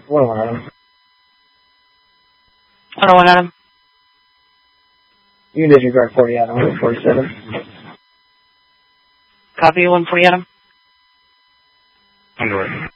101 Adam. 101 Adam. You can disregard 40 Adam, 147. Copy 140 Adam. Underway.